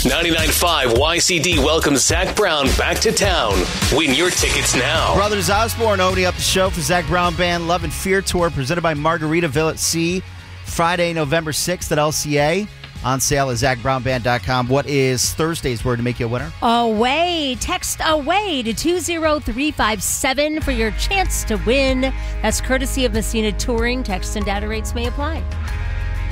99.5 YCD welcomes Zach Brown back to town. Win your tickets now. Brothers Osborne opening up the show for Zach Brown Band Love and Fear Tour presented by Margaritaville at Sea. Friday, November 6th at LCA. On sale at ZachBrownBand.com. What is Thursday's word to make you a winner? Away. Text away to 20357 for your chance to win. That's courtesy of Messina Touring. Text and data rates may apply.